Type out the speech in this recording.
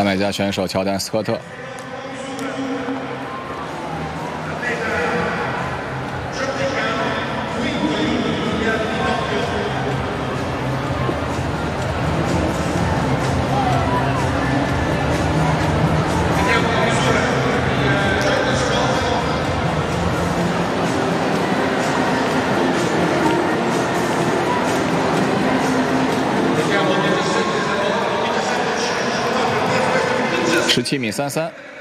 牙买加选手乔丹·斯科特。 17米33。